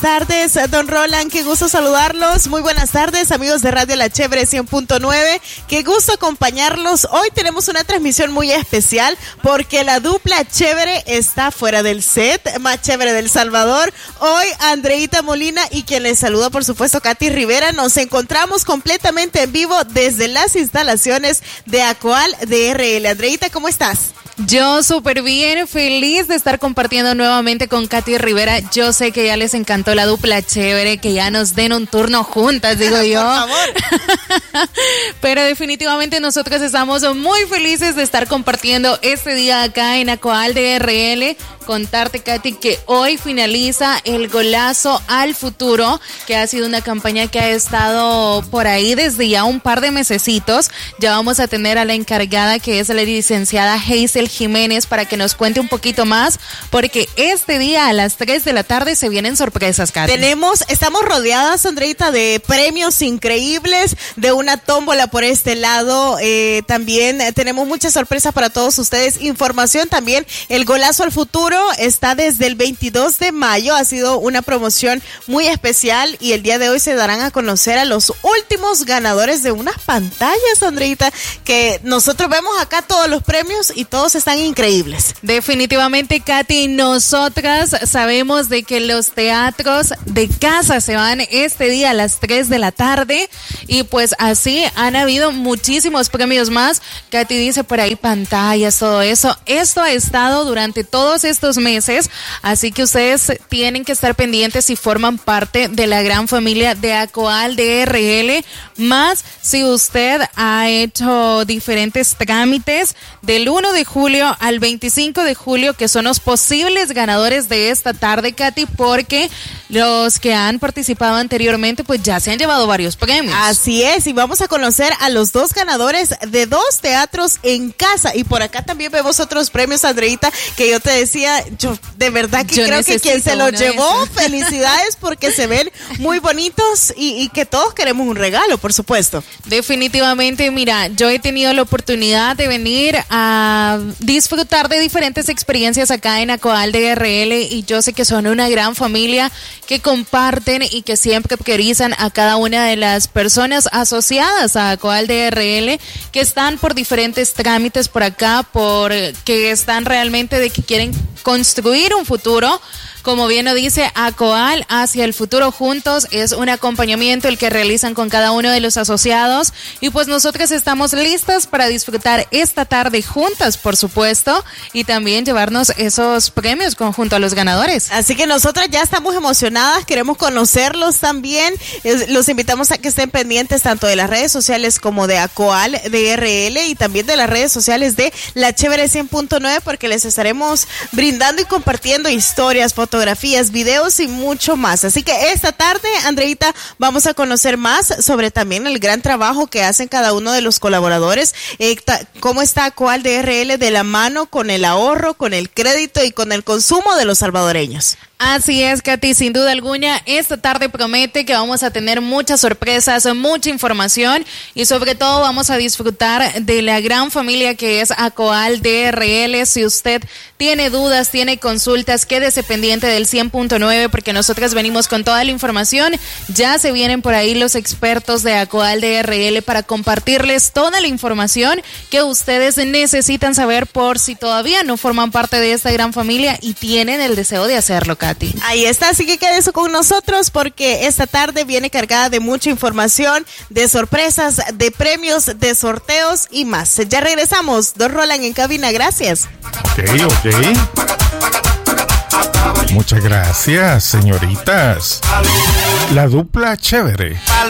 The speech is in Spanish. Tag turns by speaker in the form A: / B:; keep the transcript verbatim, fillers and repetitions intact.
A: Buenas tardes, don Roland, qué gusto saludarlos. Muy buenas tardes, amigos de Radio La Chévere cien punto nueve. Qué gusto acompañarlos. Hoy tenemos una transmisión muy especial porque la dupla Chévere está fuera del set, más chévere del Salvador. Hoy Andreita Molina y quien les saluda, por supuesto, Katy Rivera. Nos encontramos completamente en vivo desde las instalaciones de Acoal D R L. Andreita, ¿cómo estás?
B: Yo súper bien, feliz de estar compartiendo nuevamente con Katy Rivera. Yo sé que ya les encantó la dupla Chévere, que ya nos den un turno juntas, digo yo.
A: Por favor.
B: Pero definitivamente nosotros estamos muy felices de estar compartiendo este día acá en Acoal D R L. Contarte, Katy, que hoy finaliza el Golazo al Futuro, que ha sido una campaña que ha estado por ahí desde ya un par de mesecitos. Ya vamos a tener a la encargada, que es la licenciada Hazel Jiménez, para que nos cuente un poquito más, porque este día a las tres de la tarde se vienen sorpresas, Katy.
A: Tenemos, estamos rodeadas, Andreita, de premios increíbles, de una tómbola por este lado. Eh, también eh, tenemos muchas sorpresas para todos ustedes. Información también, el Golazo al Futuro está desde el veintidós de mayo, ha sido una promoción muy especial y el día de hoy se darán a conocer a los últimos ganadores de unas pantallas, Andreita, que nosotros vemos acá todos los premios y todos están increíbles.
B: Definitivamente, Katy, nosotras sabemos de que los teatros de casa se van este día a las tres de la tarde y pues así han habido muchísimos premios más. Katy dice por ahí pantallas, todo eso. Esto ha estado durante todos estos meses, así que ustedes tienen que estar pendientes si forman parte de la gran familia de Acoal D R L, más si usted ha hecho diferentes trámites del uno de julio al veinticinco de julio, que son los posibles ganadores de esta tarde, Katy, porque los que han participado anteriormente pues ya se han llevado varios premios.
A: Así es, y vamos a conocer a los dos ganadores de dos teatros en casa, y por acá también vemos otros premios, Andreita, que yo te decía, yo de verdad que
B: yo
A: creo que quien se los llevó, felicidades, porque se ven muy bonitos y, y que todos queremos un regalo, por supuesto.
B: Definitivamente, mira, yo he tenido la oportunidad de venir a disfrutar de diferentes experiencias acá en Acoal D R L y yo sé que son una gran familia que comparten y que siempre priorizan a cada una de las personas asociadas a Acoal D R L, que están por diferentes trámites por acá, por que están realmente de que quieren construir un futuro. Como bien lo dice, Acoal hacia el futuro juntos, es un acompañamiento el que realizan con cada uno de los asociados y pues nosotros estamos listas para disfrutar esta tarde juntas, por supuesto, y también llevarnos esos premios junto a los ganadores.
A: Así que nosotras ya estamos emocionadas, queremos conocerlos también. Los invitamos a que estén pendientes tanto de las redes sociales como de Acoal D R L y también de las redes sociales de La Chévere cien punto nueve, porque les estaremos brindando y compartiendo historias, fotos, fotografías, videos y mucho más. Así que esta tarde, Andreita, vamos a conocer más sobre también el gran trabajo que hacen cada uno de los colaboradores, eh, ta, cómo está Acoal D R L de la mano con el ahorro, con el crédito y con el consumo de los salvadoreños.
B: Así es, Katy, sin duda alguna, esta tarde promete que vamos a tener muchas sorpresas, mucha información y sobre todo vamos a disfrutar de la gran familia que es Acoal D R L. Si usted tiene dudas, tiene consultas, quédese pendiente del cien punto nueve porque nosotras venimos con toda la información. Ya se vienen por ahí los expertos de Acoal D R L para compartirles toda la información que ustedes necesitan saber por si todavía no forman parte de esta gran familia y tienen el deseo de hacerlo, Katy.
A: Ahí está, así que quédese con nosotros porque esta tarde viene cargada de mucha información, de sorpresas, de premios, de sorteos y más. Ya regresamos, don Roland en cabina, gracias.
C: Ok, ok. Muchas gracias, señoritas. La dupla Chévere.